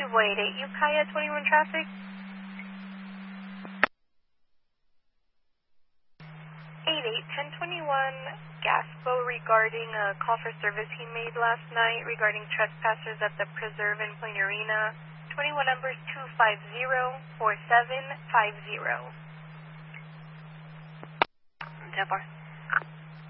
Void 8 Ukiah 21 traffic. 88-1021 Gaspo regarding a call for service he made last night regarding trespassers at the Preserve in Plain Arena. 21 numbers 250-4750. 10-4.